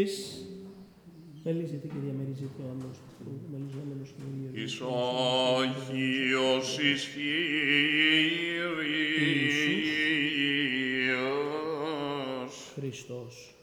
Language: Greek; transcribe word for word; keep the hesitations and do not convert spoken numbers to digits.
Εις μελίζεται, Κυρία, μελίζεται ο άμμος του Θεού, μελιζόμενος του Ιησού. Εις Άγιος ισχυρίας. Χριστός.